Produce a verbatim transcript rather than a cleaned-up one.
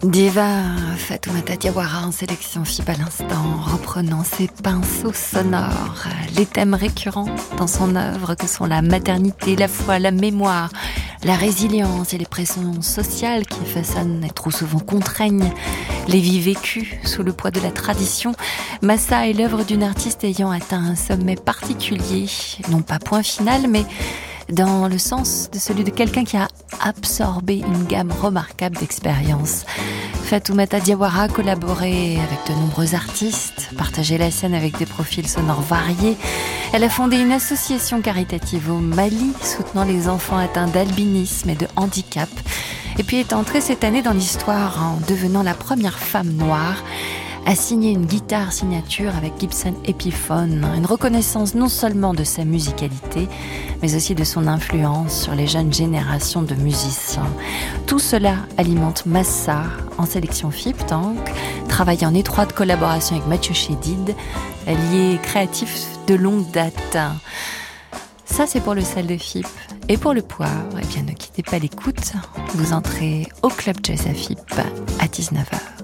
Diva Fatoumata Diawara en sélection F I B à l'instant, reprenant ses pinceaux sonores, les thèmes récurrents dans son œuvre que sont la maternité, la foi, la mémoire, la résilience et les pressions sociales qui façonnent et trop souvent contraignent les vies vécues sous le poids de la tradition. Massa est l'œuvre d'une artiste ayant atteint un sommet particulier, non pas point final, mais dans le sens de celui de quelqu'un qui a absorbé une gamme remarquable d'expériences. Fatoumata Diawara a collaboré avec de nombreux artistes, partagé la scène avec des profils sonores variés. Elle a fondé une association caritative au Mali, soutenant les enfants atteints d'albinisme et de handicap. Et puis est entrée cette année dans l'histoire en devenant la première femme noire a signé une guitare signature avec Gibson Epiphone, une reconnaissance non seulement de sa musicalité, mais aussi de son influence sur les jeunes générations de musiciens. Tout cela alimente Massa en sélection F I B, donc, travaille en étroite collaboration avec Mathieu Chédid, allié créatif de longue date. Ça, c'est pour le sel de F I B. Et pour le poivre, eh bien, ne quittez pas l'écoute. Vous entrez au Club Jazz à F I B à dix-neuf heures.